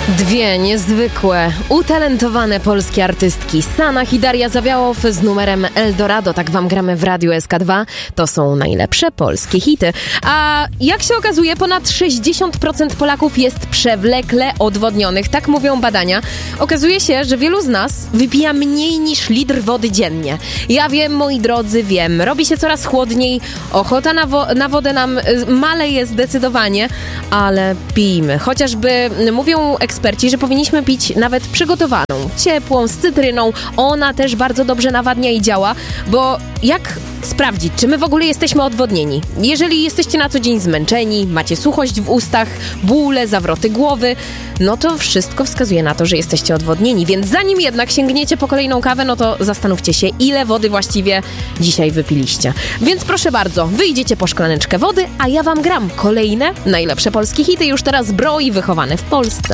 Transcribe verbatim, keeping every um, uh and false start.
Dwie niezwykłe, utalentowane polskie artystki, Sanach i Daria Zawiałow z numerem Eldorado. Tak wam gramy w Radiu S K dwa. To są najlepsze polskie hity. A jak się okazuje, ponad sześćdziesiąt procent Polaków jest przewlekle odwodnionych. Tak mówią badania. Okazuje się, że wielu z nas wypija mniej niż litr wody dziennie. Ja wiem, moi drodzy, wiem. Robi się coraz chłodniej. Ochota na, wo- na wodę nam maleje zdecydowanie. Ale pijmy. Chociażby mówią eksperci, że powinniśmy pić nawet przygotowaną, ciepłą, z cytryną. Ona też bardzo dobrze nawadnia i działa, bo jak sprawdzić, czy my w ogóle jesteśmy odwodnieni? Jeżeli jesteście na co dzień zmęczeni, macie suchość w ustach, bóle, zawroty głowy, no to wszystko wskazuje na to, że jesteście odwodnieni, więc zanim jednak sięgniecie po kolejną kawę, no to zastanówcie się, ile wody właściwie dzisiaj wypiliście. Więc proszę bardzo, wyjdziecie po szklaneczkę wody, a ja wam gram kolejne najlepsze polskie hity już teraz Bro i Wychowane w Polsce.